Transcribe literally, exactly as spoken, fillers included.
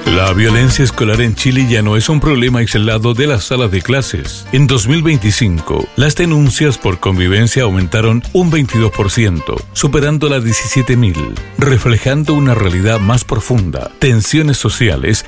La violencia escolar en Chile ya no es un problema aislado de las salas de clases. En dos mil veinticinco, las denuncias por convivencia aumentaron un veintidós por ciento, superando las diecisiete mil, reflejando una realidad más profunda, tensiones sociales